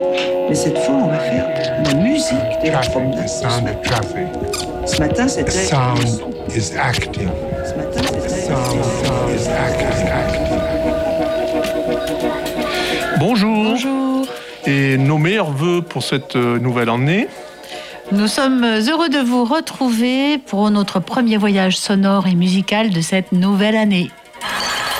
Mais cette fois, on va faire la musique de la promenade. Ce matin, c'était... Sound is acting. Ce matin, c'était... Sound is acting. Bonjour. Bonjour. Et nos meilleurs vœux pour cette nouvelle année. Nous sommes heureux de vous retrouver pour notre premier voyage sonore et musical de cette nouvelle année.